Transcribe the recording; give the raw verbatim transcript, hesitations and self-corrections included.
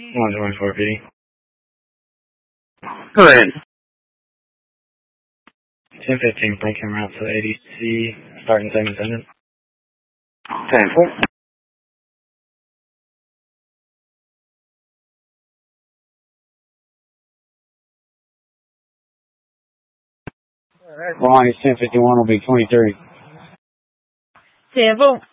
one twenty-four P D. Go ahead. ten fifteen, Lincoln route to A D C, starting second attendant. ten four. Line is ten fifty-one will be twenty-three. ten four.